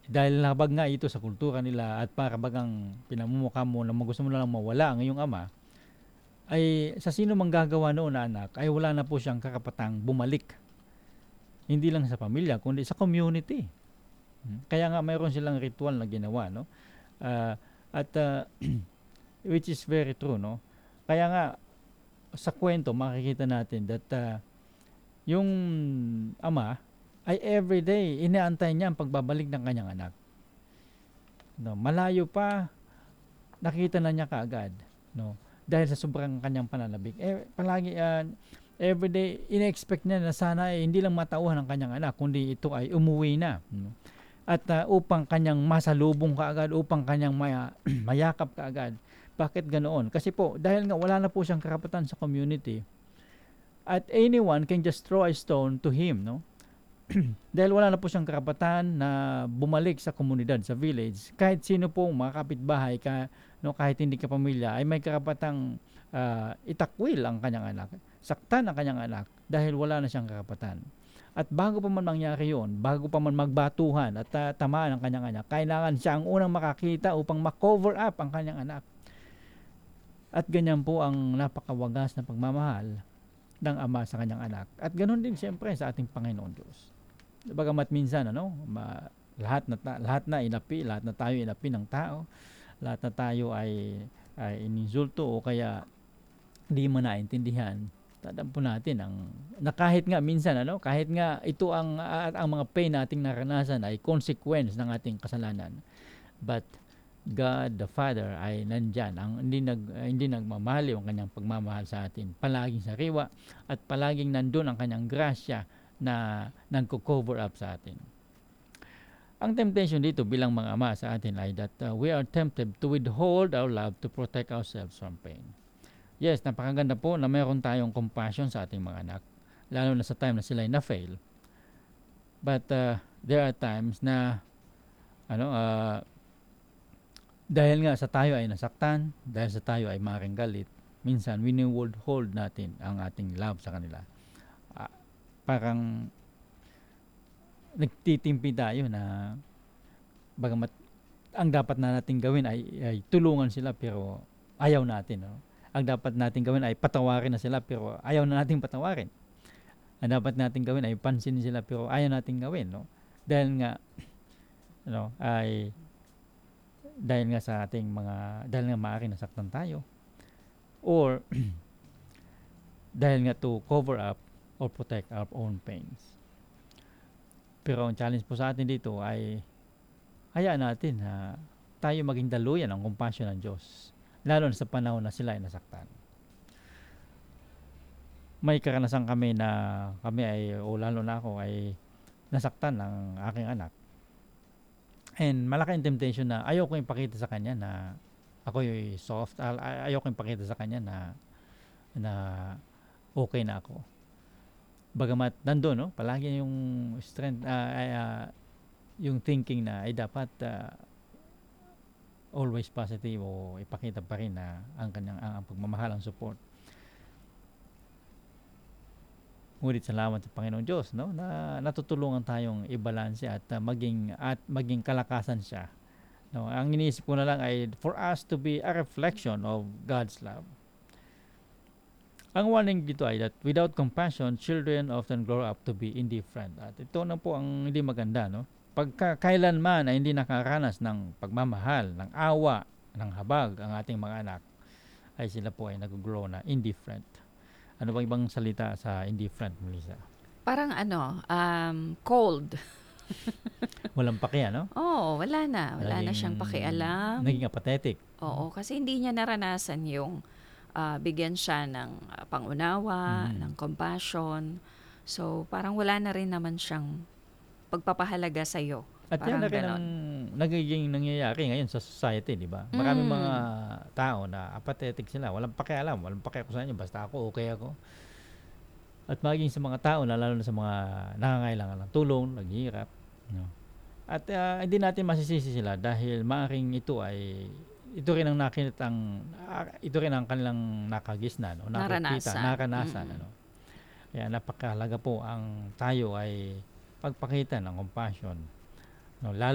Dahil labag nga ito sa kultura nila at para bagang pinamumukha mo na gusto mo na lang mawala ang iyong ama, ay sa sino mang gagawa noon na anak, ay wala na po siyang karapatang bumalik. Hindi lang sa pamilya, kundi sa community. Kaya nga mayroon silang ritual na ginawa, no? Ah, at which is very true, no? Kaya nga sa kwento makikita natin that yung ama ay everyday inaantay niya ang pagbabalik ng kanyang anak. No, malayo pa nakita na niya kaagad, no? Dahil sa sobrang kanyang pananabik. Palagi everyday ina-expect niya na sana hindi lang matauhan ng kanyang anak kundi ito ay umuwi na, no? At upang kanyang masalubong kaagad, upang kanyang mayakap kaagad. Bakit ganoon? Kasi po dahil nga wala na po siyang karapatan sa community, at anyone can just throw a stone to him, no? Dahil wala na po siyang karapatan na bumalik sa komunidad, sa village. Kahit sino pong mga kapitbahay, no, kahit hindi ka pamilya, ay may karapatang itakwil ang kanyang anak, saktan ang kanyang anak dahil wala na siyang karapatan. At bago pa man mangyari yon, bago pa man magbatuhan at tamaan ang kanyang anak, kailangan siya ang unang makakita upang makover up ang kanyang anak. At ganyan po ang napakawagas na pagmamahal ng ama sa kanyang anak. At ganoon din siyempre sa ating Panginoon Diyos. Bagamat minsan lahat na inapi, lahat na tayo inapi ng tao, lahat na tayo ay ininsulto o kaya hindi mo naintindihan. Tandaan po natin na kahit nga minsan kahit nga ito ang mga pain nating naranasan ay consequence ng ating kasalanan. But God the Father ay nandyan, hindi nagmamahal ang kanyang pagmamahal sa atin. Palaging sariwa at palaging nandun ang kanyang grasya na nagko-cover up sa atin. Ang temptation dito bilang mga ama sa atin ay that we are tempted to withhold our love to protect ourselves from pain. Yes, napakaganda po na mayroon tayong compassion sa ating mga anak, lalo na sa time na sila ay na-fail. But there are times na dahil nga sa tayo ay nasaktan, dahil sa tayo ay maaaring galit, minsan wini-withhold natin ang ating love sa kanila. Parang nagtitimpi tayo na bagamat ang dapat na nating gawin ay tulungan sila pero ayaw natin, no? Ang dapat nating gawin ay patawarin na sila pero ayaw na nating patawarin. Ang dapat nating gawin ay pansinin sila pero ayaw nating gawin, no? Dahil nga dahil nga sa ating dahil nga maaaring nasaktan tayo or dahil nga to cover up or protect our own pains. Pero ang challenge po sa atin dito ay hayaan natin na tayo maging daluyan ng compassion ng Diyos, lalo na sa panahon na sila ay nasaktan. May karanasan kami na lalo na ako ay nasaktan ng aking anak. And malaki ang temptation na ayoko ipakita sa kanya na ako ay soft. Ayoko ipakita sa kanya na okay na ako. Bagamat nandoon, no, palagi yung strength, yung thinking na ay dapat always positive o ipakita pa rin na ang pagmamahal, ang support. Ngunit salamat sa Panginoon Diyos, no, na natutulungan tayong i-balance at maging kalakasan siya. No, ang iniisip ko na lang ay for us to be a reflection of God's love. Ang warning dito ay that without compassion, children often grow up to be indifferent. At ito na po ang hindi maganda, no? Pagkailanman ay hindi nakaranas ng pagmamahal, ng awa, ng habag ang ating mga anak, ay sila po ay nag-grow na indifferent. Ano bang ibang salita sa indifferent, Melissa? Parang cold. Walang pake, no? Oo, wala na siyang pakialam. Naging apathetic. Oo, kasi hindi niya naranasan yung bigyan siya ng pangunawa, ng compassion. So, parang wala na rin naman siyang pagpapahalaga sa'yo. At yan Parang na rin ganon. ang nagiging nangyayari ngayon sa society, di ba? Maraming mga tao na apathetic sila. Walang pakialam. Walang pakialam sa inyo. Basta ako, okay ako. At maging sa mga tao, lalo na sa mga nangangailangan ng tulong, naghihirap. No? At hindi natin masisisi sila dahil maaaring ito rin ang kanilang nakagisnan o naranasan. Kaya napakahalaga po ang tayo ay pagpakita ng compassion, no, lalo